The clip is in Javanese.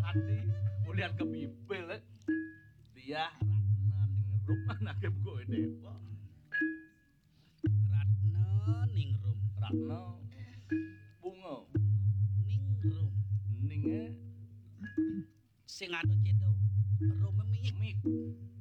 Ati ulian kebibel. Dia Ratna Ningrum anake kowe Depok. Ratna Ningrum. Ratna Bunga Ningrum. Ninge Sing ado cedo. Rome mik. Mik